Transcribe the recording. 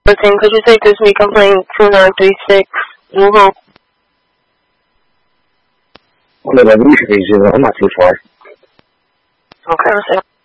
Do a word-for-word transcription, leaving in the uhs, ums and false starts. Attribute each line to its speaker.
Speaker 1: Could you take this me complaint two nine three six? Mm-hmm.
Speaker 2: Well, I'm not too far.
Speaker 1: Okay, I'll say.